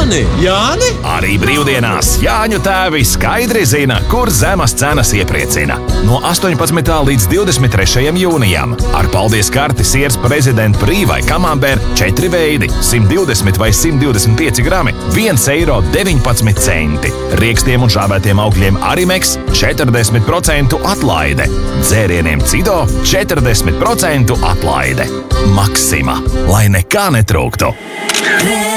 Jāni? Arī brīvdienās Jāņu tēvi skaidri zina, kur zemas cenas iepriecina. No 18. līdz 23. jūnijam. Ar paldies karti siers Prezidenta Prī vai Camembert 4 veidi, 120 vai 125 grami, 1,19 eiro. Riekstiem un žāvētiem augļiem Arimeks 40% atlaide. Dzērieniem Cido 40% atlaide. Maksima, lai nekā netrūktu.